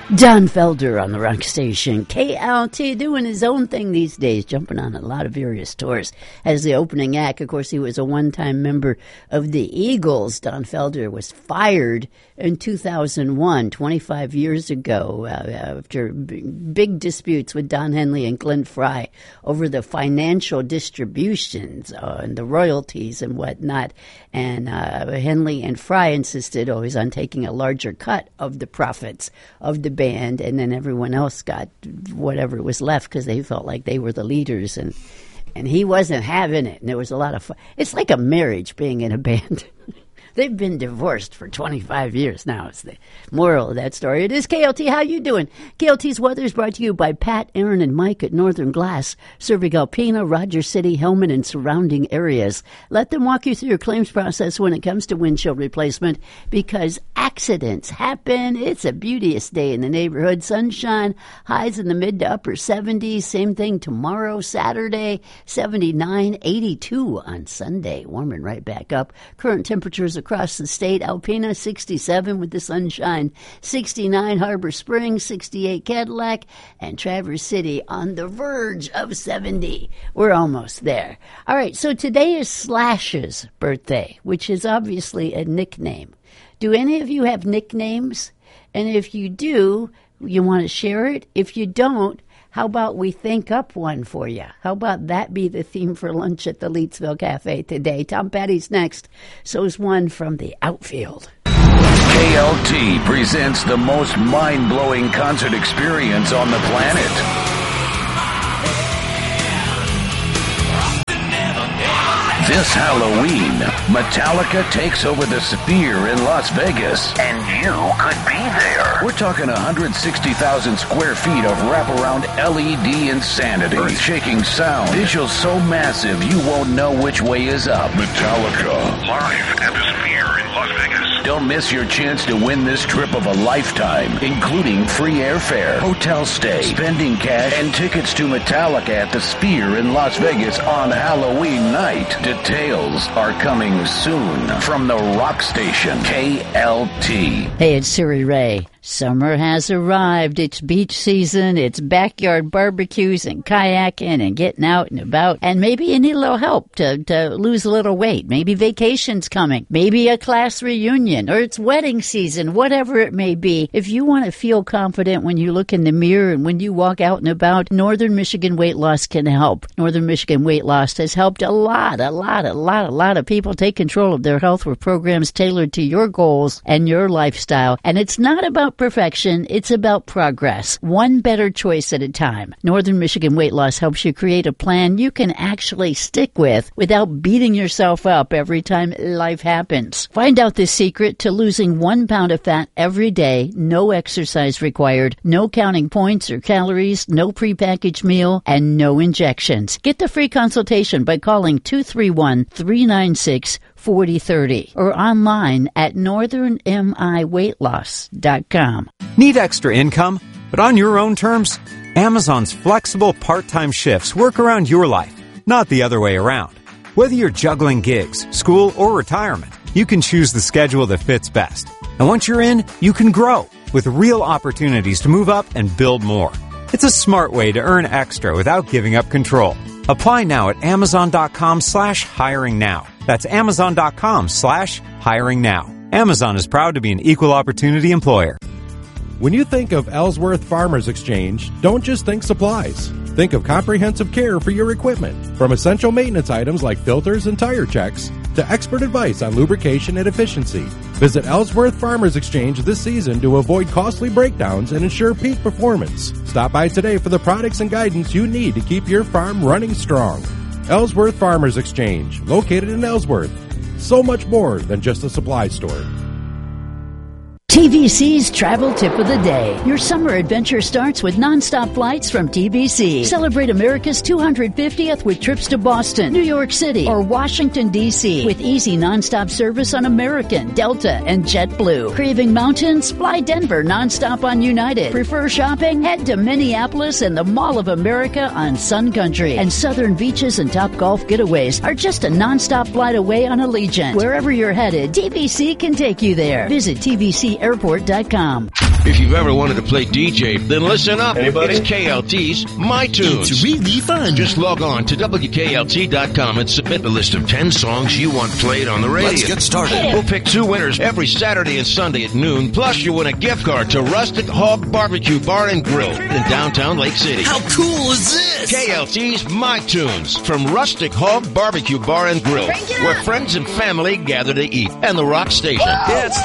Don Felder on the rock station, KLT, doing his own thing these days, jumping on a lot of various tours. As the opening act, of course, he was a one-time member of the Eagles. Don Felder was fired in 2001, 25 years ago, after big disputes with Don Henley and Glenn Frey over the financial distributions and the royalties and whatnot. And Henley and Frey insisted always on taking a larger cut of the profits of the band, and then everyone else got whatever was left because they felt like they were the leaders, and he wasn't having it. And there was a lot of fun. It's like a marriage being in a band. They've been divorced for 25 years now. It's the moral of that story. It is KLT. How you doing? KLT's weather is brought to you by Pat, Aaron, and Mike at Northern Glass, serving Alpena, Rogers City, Hellman, and surrounding areas. Let them walk you through your claims process when it comes to windshield replacement, because accidents happen. It's a beauteous day in the neighborhood. Sunshine, highs in the mid to upper 70s. Same thing tomorrow, Saturday, 79, 82 on Sunday. Warming right back up. Current temperatures across the state: Alpena 67 with the sunshine, 69 Harbor Springs, 68 Cadillac, and Traverse City on the verge of 70. We're almost there. All right, so today is Slash's birthday, which is obviously a nickname. Do any of you have nicknames? And if you do, you want to share it? If you don't, how about we think up one for you? How about that be the theme for lunch at the Leetsville Cafe today? Tom Petty's next. So is one from the outfield. KLT presents the most mind-blowing concert experience on the planet. This Halloween, Metallica takes over the Sphere in Las Vegas, and you could be there. We're talking 160,000 square feet of wraparound LED insanity, earth-shaking sound, visuals so massive you won't know which way is up. Metallica, live at the Sphere in Las Vegas. Don't miss your chance to win this trip of a lifetime, including free airfare, hotel stay, spending cash, and tickets to Metallica at the Sphere in Las Vegas on Halloween night. Details are coming soon from the rock station, KLT. Hey, it's Siri Ray. Summer has arrived. It's beach season. It's backyard barbecues and kayaking and getting out and about. And maybe you need a little help to lose a little weight. Maybe vacation's coming. Maybe a class reunion, or it's wedding season, whatever it may be. If you want to feel confident when you look in the mirror and when you walk out and about, Northern Michigan Weight Loss can help. Northern Michigan Weight Loss has helped a lot of people take control of their health with programs tailored to your goals and your lifestyle. And it's not about perfection, it's about progress. One better choice at a time. Northern Michigan Weight Loss helps you create a plan you can actually stick with without beating yourself up every time life happens. Find out the secret to losing 1 pound of fat every day, no exercise required, no counting points or calories, no prepackaged meal, and no injections. Get the free consultation by calling 231-396-4030 or online at northernmiweightloss.com. Need extra income, but on your own terms? Amazon's flexible part-time shifts work around your life, not the other way around. Whether you're juggling gigs, school, or retirement, you can choose the schedule that fits best. And once you're in, you can grow with real opportunities to move up and build more. It's a smart way to earn extra without giving up control. Apply now at amazon.com/hiring now. That's amazon.com/hiring now. Amazon is proud to be an equal opportunity employer. When you think of Ellsworth Farmers Exchange, don't just think supplies. Think of comprehensive care for your equipment, from essential maintenance items like filters and tire checks to expert advice on lubrication and efficiency. Visit Ellsworth Farmers Exchange this season to avoid costly breakdowns and ensure peak performance. Stop by today for the products and guidance you need to keep your farm running strong. Ellsworth Farmers Exchange, located in Ellsworth. So much more than just a supply store. TVC's Travel Tip of the Day. Your summer adventure starts with nonstop flights from TVC. Celebrate America's 250th with trips to Boston, New York City, or Washington, D.C. with easy nonstop service on American, Delta, and JetBlue. Craving mountains? Fly Denver nonstop on United. Prefer shopping? Head to Minneapolis and the Mall of America on Sun Country. And southern beaches and top golf getaways are just a nonstop flight away on Allegiant. Wherever you're headed, TVC can take you there. Visit TVC DallasAirport.com. If you've ever wanted to play DJ, then listen up. Anybody? It's KLT's My Tunes. It's really fun. Just log on to WKLT.com and submit a list of 10 songs you want played on the radio. Let's get started. We'll pick 2 winners every Saturday and Sunday at noon. Plus, you win a gift card to Rustic Hog Barbecue Bar and Grill in downtown Lake City. How cool is this? KLT's My Tunes from Rustic Hog Barbecue Bar and Grill, where friends and family gather to eat, and the Rock Station. Yeah, it's